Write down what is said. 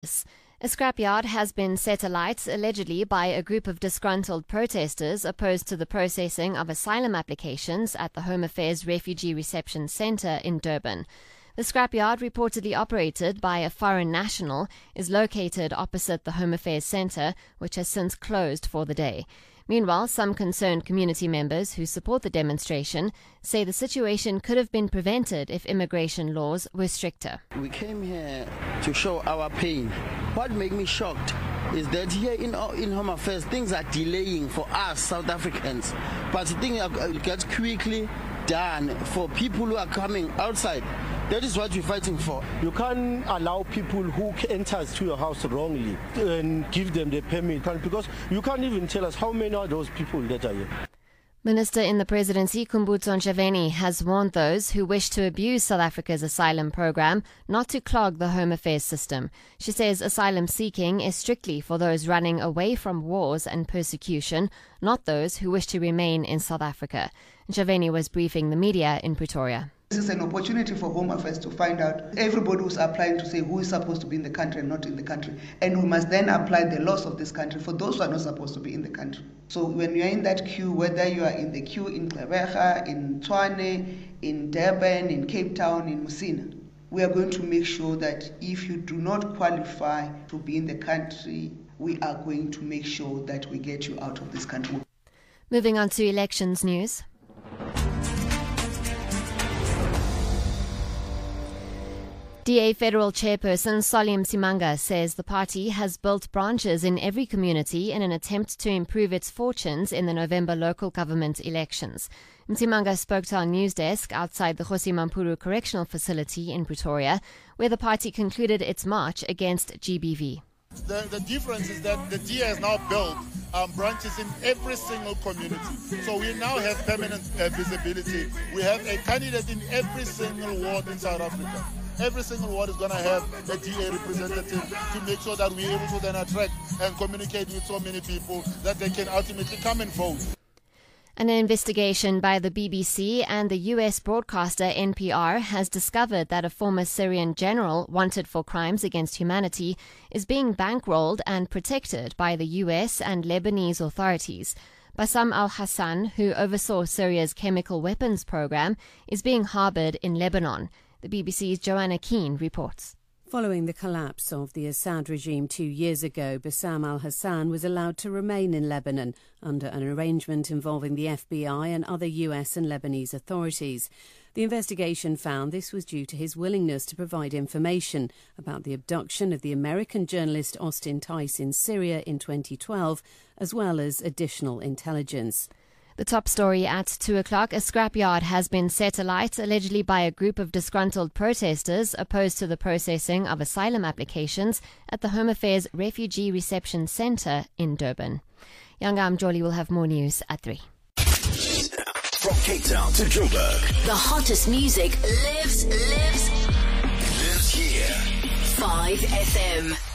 lives. A scrapyard has been set alight allegedly by a group of disgruntled protesters opposed to the processing of asylum applications at the Home Affairs Refugee Reception Centre in Durban. The scrapyard, reportedly operated by a foreign national, is located opposite the Home Affairs Centre, which has since closed for the day. Meanwhile, some concerned community members who support the demonstration say the situation could have been prevented if immigration laws were stricter. We came here to show our pain. What made me shocked is that here in Home Affairs, things are delaying for us South Africans, but things get quickly done for people who are coming outside. That is what we're fighting for. You can't allow people who enter to your house wrongly and give them the permit, because you can't even tell us how many are those people that are here. Minister in the Presidency, Khumbudzo Ntshavheni, has warned those who wish to abuse South Africa's asylum program not to clog the Home Affairs system. She says asylum seeking is strictly for those running away from wars and persecution, not those who wish to remain in South Africa. Ntshavheni was briefing the media in Pretoria. This is an opportunity for Home Affairs to find out everybody who's applying to say who is supposed to be in the country and not in the country. And we must then apply the laws of this country for those who are not supposed to be in the country. So when you are in that queue, whether you are in the queue in Gqeberha, in Tshwane, in Durban, in Cape Town, in Musina, we are going to make sure that if you do not qualify to be in the country, we are going to make sure that we get you out of this country. Moving on to elections news. DA Federal Chairperson Solly Msimanga says the party has built branches in every community in an attempt to improve its fortunes in the November local government elections. Msimanga spoke to our news desk outside the Kgosi Mampuru Correctional Facility in Pretoria, where the party concluded its march against GBV. The difference is that the DA has now built branches in every single community. So we now have permanent visibility. We have a candidate in every single ward in South Africa. Every single ward is going to have a DA representative to make sure that we're able to then attract and communicate with so many people that they can ultimately come and vote. An investigation by the BBC and the US broadcaster NPR has discovered that a former Syrian general wanted for crimes against humanity is being bankrolled and protected by the US and Lebanese authorities. Bassam al-Hassan, who oversaw Syria's chemical weapons program, is being harbored in Lebanon. The BBC's Joanna Keane reports. Following the collapse of the Assad regime 2 years ago, Bassam al-Hassan was allowed to remain in Lebanon under an arrangement involving the FBI and other US and Lebanese authorities. The investigation found this was due to his willingness to provide information about the abduction of the American journalist Austin Tice in Syria in 2012, as well as additional intelligence. The top story at 2 o'clock, a scrapyard has been set alight allegedly by a group of disgruntled protesters opposed to the processing of asylum applications at the Home Affairs Refugee Reception Centre in Durban. Yanga Mjoli will have more news at 3. From Cape Town to Joburg, the hottest music lives here. 5 FM.